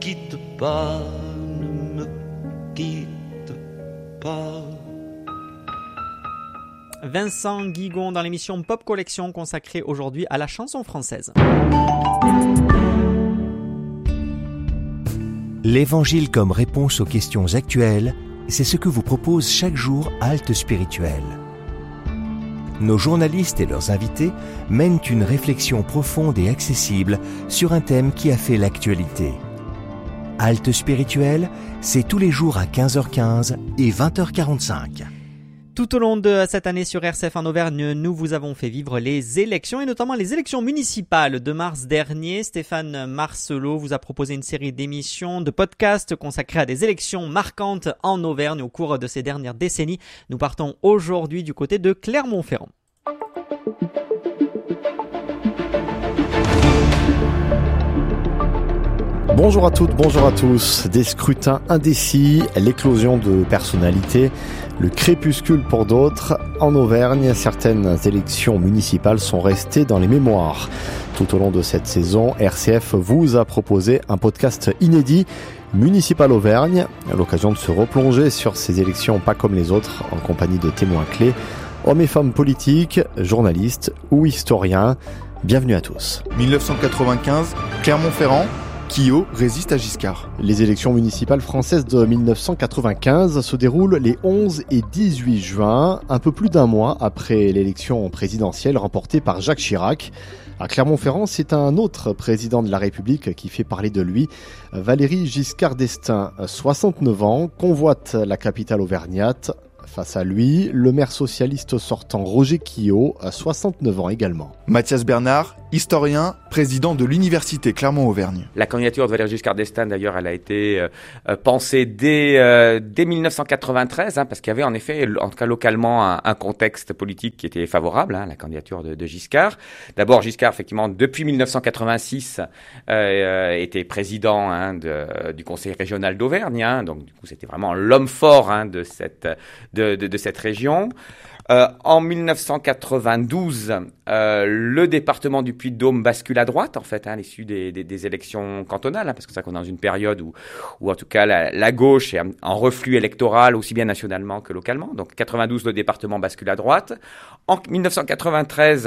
quitte pas, ne me quitte pas. Vincent Guigon dans l'émission Pop Collection consacrée aujourd'hui à la chanson française. L'Évangile comme réponse aux questions actuelles, c'est ce que vous propose chaque jour Halte Spirituelle. Nos journalistes et leurs invités mènent une réflexion profonde et accessible sur un thème qui a fait l'actualité. Halte Spirituelle, c'est tous les jours à 15h15 et 20h45. Tout au long de cette année sur RCF en Auvergne, nous vous avons fait vivre les élections et notamment les élections municipales de mars dernier. Stéphane Marcelot vous a proposé une série d'émissions, de podcasts consacrés à des élections marquantes en Auvergne au cours de ces dernières décennies. Nous partons aujourd'hui du côté de Clermont-Ferrand. Bonjour à toutes, bonjour à tous. Des scrutins indécis, l'éclosion de personnalités, le crépuscule pour d'autres. En Auvergne, certaines élections municipales sont restées dans les mémoires. Tout au long de cette saison, RCF vous a proposé un podcast inédit, Municipal Auvergne, à l'occasion de se replonger sur ces élections pas comme les autres, en compagnie de témoins clés, hommes et femmes politiques, journalistes ou historiens. Bienvenue à tous. 1995, Clermont-Ferrand. Quillot résiste à Giscard. Les élections municipales françaises de 1995 se déroulent les 11 et 18 juin, un peu plus d'un mois après l'élection présidentielle remportée par Jacques Chirac. À Clermont-Ferrand, c'est un autre président de la République qui fait parler de lui. Valéry Giscard d'Estaing, 69 ans, convoite la capitale auvergnate. Face à lui, le maire socialiste sortant Roger Quillot, 69 ans également. Mathias Bernard, historien, président de l'université Clermont-Auvergne. La candidature de Valéry Giscard d'Estaing, d'ailleurs, elle a été pensée dès 1993, parce qu'il y avait en effet, en tout cas localement, un contexte politique qui était favorable à la candidature de Giscard. D'abord, Giscard, effectivement, depuis 1986, était président du conseil régional d'Auvergne, donc du coup, c'était vraiment l'homme fort de cette région. En 1992, le département du Puy-de-Dôme bascule à droite, en fait, à l'issue des élections cantonales, parce que c'est ça qu'on est dans une période où en tout cas, la gauche est en reflux électoral, aussi bien nationalement que localement. Donc, 92, le département bascule à droite. En 1993,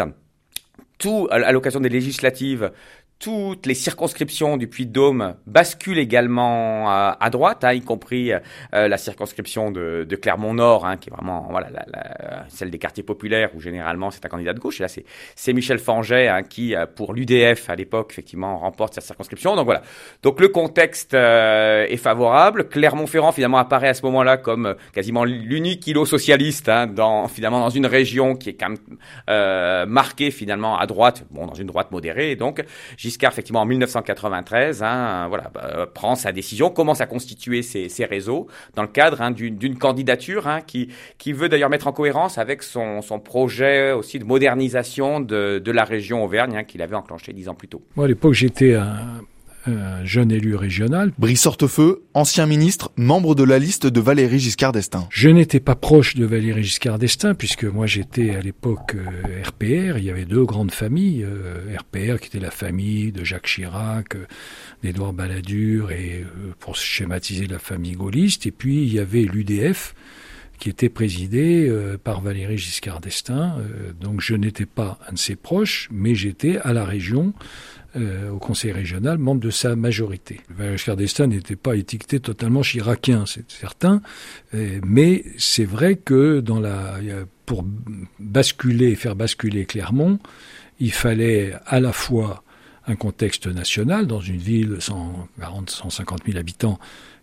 à l'occasion des législatives, toutes les circonscriptions du Puy-de-Dôme basculent également à droite, y compris la circonscription de Clermont-Nord, qui est vraiment celle des quartiers populaires où généralement c'est un candidat de gauche. Et là, c'est Michel Fanget qui, pour l'UDF à l'époque, effectivement, remporte cette circonscription. Donc voilà. Donc le contexte est favorable. Clermont-Ferrand finalement apparaît à ce moment-là comme quasiment l'unique îlot socialiste dans une région qui est quand même marquée finalement à droite, dans une droite modérée. Et donc Giscard, effectivement, en 1993, prend sa décision, commence à constituer ses réseaux dans le cadre d'une candidature qui veut d'ailleurs mettre en cohérence avec son projet aussi de modernisation de la région Auvergne qu'il avait enclenché 10 ans plus tôt. Moi, à l'époque, j'étais un jeune élu régional. Brice Hortefeux, ancien ministre, membre de la liste de Valéry Giscard d'Estaing. Je n'étais pas proche de Valéry Giscard d'Estaing, puisque moi j'étais à l'époque RPR. Il y avait deux grandes familles. RPR qui était la famille de Jacques Chirac, d'Édouard Balladur, et pour schématiser la famille gaulliste. Et puis il y avait l'UDF, qui était présidé par Valéry Giscard d'Estaing. Donc je n'étais pas un de ses proches, mais j'étais à la région, au conseil régional, membre de sa majorité. Valéry Giscard d'Estaing n'était pas étiqueté totalement chiracien, c'est certain, mais c'est vrai que pour faire basculer Clermont, il fallait à la fois un contexte national, dans une ville de 150 000 habitants,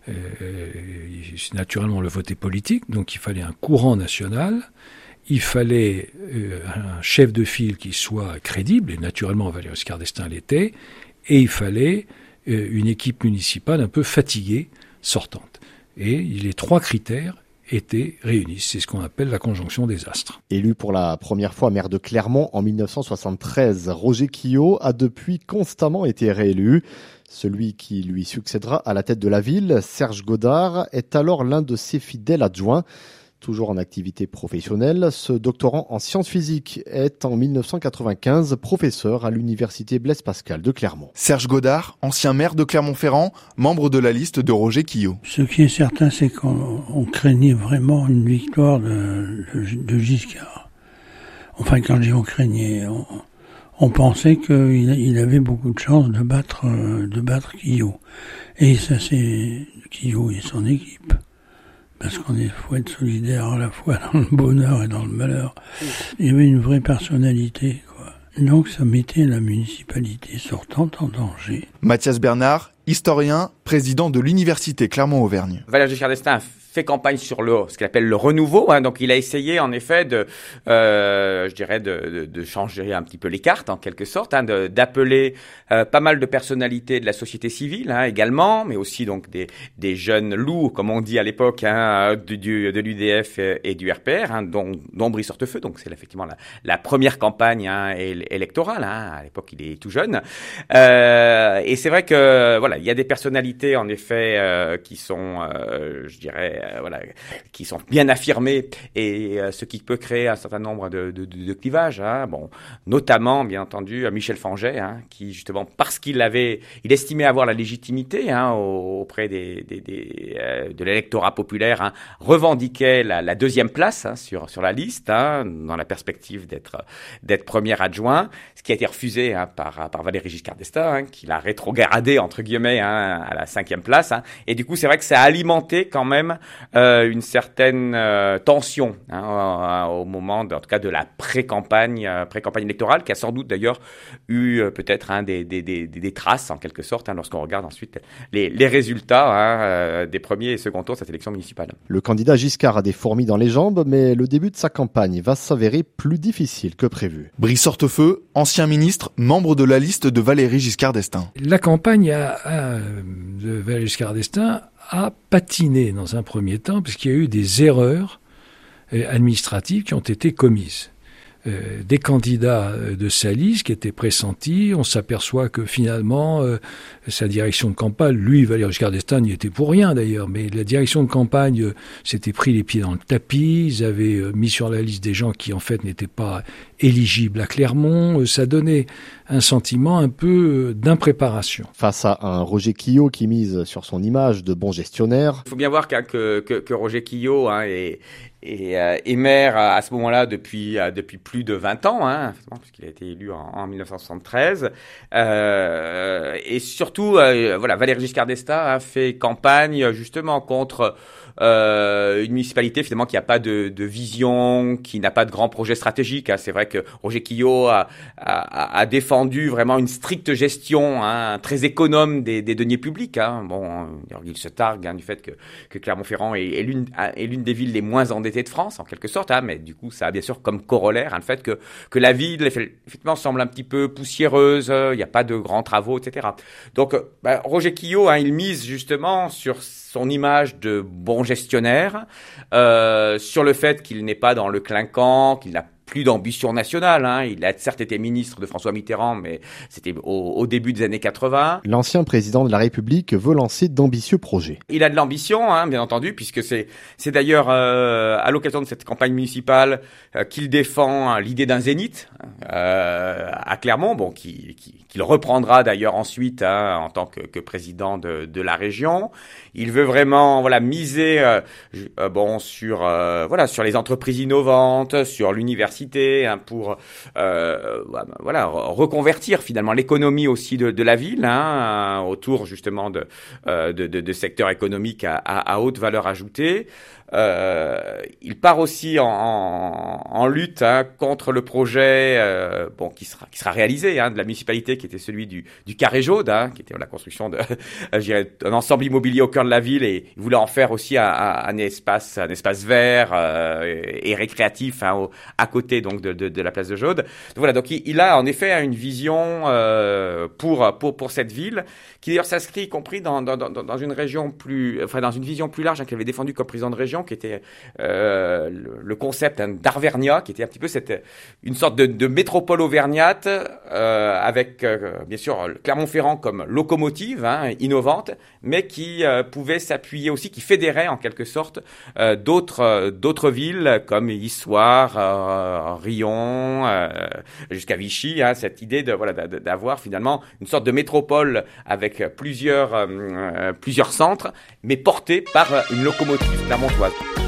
naturellement le vote est politique, donc il fallait un courant national, il fallait un chef de file qui soit crédible, et naturellement Valéry Giscard d'Estaing l'était, et il fallait une équipe municipale un peu fatiguée, sortante. Et les trois critères étaient réunis. C'est ce qu'on appelle la conjonction des astres. Élu pour la première fois maire de Clermont en 1973, Roger Quillot a depuis constamment été réélu. Celui qui lui succédera à la tête de la ville, Serge Godard, est alors l'un de ses fidèles adjoints. Toujours en activité professionnelle, ce doctorant en sciences physiques est en 1995 professeur à l'université Blaise Pascal de Clermont. Serge Godard, ancien maire de Clermont-Ferrand, membre de la liste de Roger Quillot. Ce qui est certain, c'est qu'on craignait vraiment une victoire de Giscard. Enfin, quand je dis on craignait, on pensait qu'il avait beaucoup de chances de battre Quillot. Et ça, c'est Quillot et son équipe. Parce faut être solidaire à la fois dans le bonheur et dans le malheur. Il y avait une vraie personnalité, quoi. Donc ça mettait la municipalité sortante en danger. Mathias Bernard, historien, président de l'université Clermont-Auvergne. Valère Giscard d'Estaing fait campagne sur ce qu'il appelle le renouveau, hein. Donc il a essayé en effet de changer un petit peu les cartes en quelque sorte, hein, d'appeler pas mal de personnalités de la société civile, hein, également, mais aussi donc des jeunes loups, comme on dit à l'époque, hein, de l'UDF et du RPR, hein, dont Brice Hortefeux. Donc c'est effectivement la première campagne, hein, électorale, hein. À l'époque il est tout jeune, et c'est vrai que voilà, il y a des personnalités en effet qui sont, qui sont bien affirmés, et ce qui peut créer un certain nombre de clivages, hein. Bon, notamment bien entendu Michel Fanget, hein, qui justement parce qu'il estimait avoir la légitimité, hein, auprès de l'électorat populaire, hein, revendiquait la deuxième place, hein, sur la liste, hein, dans la perspective d'être premier adjoint, ce qui a été refusé, hein, par Valéry Giscard d'Estaing, hein, qui l'a rétrogradé entre guillemets, hein, à la 5e place, hein. Et du coup c'est vrai que ça a alimenté quand même une certaine tension, hein, au moment, en tout cas, de la pré-campagne électorale, qui a sans doute d'ailleurs eu peut-être, hein, des traces en quelque sorte, hein, lorsqu'on regarde ensuite les résultats, hein, des premiers et second tours de cette élection municipale. Le candidat Giscard a des fourmis dans les jambes, mais le début de sa campagne va s'avérer plus difficile que prévu. Brice Hortefeux, ancien ministre, membre de la liste de Valéry Giscard d'Estaing. La campagne de Valéry Giscard d'Estaing a patiné dans un premier temps, puisqu'il y a eu des erreurs administratives qui ont été commises. Des candidats de sa liste qui étaient pressentis, on s'aperçoit que finalement sa direction de campagne, lui, Valéry Giscard d'Estaing, n'y était pour rien d'ailleurs, mais la direction de campagne s'était pris les pieds dans le tapis, ils avaient mis sur la liste des gens qui en fait n'étaient pas éligibles à Clermont, ça donnait un sentiment un peu d'impréparation. Face à un Roger Quillot qui mise sur son image de bon gestionnaire. Il faut bien voir que Roger Quillot, hein, est maire à ce moment-là depuis plus de 20 ans, hein, puisqu'il a été élu en 1973. Et surtout, Valéry Giscard d'Estaing a fait campagne justement contre une municipalité finalement qui n'a pas de vision, qui n'a pas de grand projet stratégique, hein. C'est vrai que Roger Quillot a défendu vraiment une stricte gestion, hein, très économe des deniers publics, hein. Bon, il se targue, hein, du fait que Clermont-Ferrand est l'une des villes les moins endettées de France en quelque sorte, hein, mais du coup ça a bien sûr comme corollaire, hein, le fait que la ville effectivement semble un petit peu poussiéreuse, il n'y a pas de grands travaux, etc. Donc Roger Quillot, hein, il mise justement sur son image de bon gestionnaire, sur le fait qu'il n'est pas dans le clinquant, qu'il n'a plus d'ambition nationale, hein. Il a certes été ministre de François Mitterrand, mais c'était au début des années 80. L'ancien président de la République veut lancer d'ambitieux projets. Il a de l'ambition, hein, bien entendu, puisque c'est d'ailleurs à l'occasion de cette campagne municipale qu'il défend, hein, l'idée d'un zénith à Clermont, bon, qu'il reprendra d'ailleurs ensuite, hein, en tant que président de la région. Il veut vraiment miser sur les entreprises innovantes, sur l'université, hein, pour reconvertir finalement l'économie aussi de la ville, hein, autour justement de secteurs économiques à haute valeur ajoutée. Il part aussi en lutte, hein, contre le projet qui sera réalisé, hein, de la municipalité, qui était celui du Carré Jaune, hein, qui était la construction d'un ensemble immobilier au cœur de la ville, et il voulait en faire aussi un espace vert et récréatif, hein, à côté donc de la place de Jaude. Donc voilà, donc il a en effet une vision pour cette ville, qui d'ailleurs s'inscrit y compris dans une région dans une vision plus large, hein, qu'il avait défendue comme président de région, région qui était le concept d'Arvernia, qui était un petit peu une sorte de métropole auvergnate avec bien sûr Clermont-Ferrand comme locomotive innovante, mais qui pouvait s'appuyer aussi, qui fédérait en quelque sorte d'autres villes comme Issoire, Rion, jusqu'à Vichy. Cette idée d'avoir finalement une sorte de métropole avec plusieurs centres, mais portés par une locomotive clermontoise.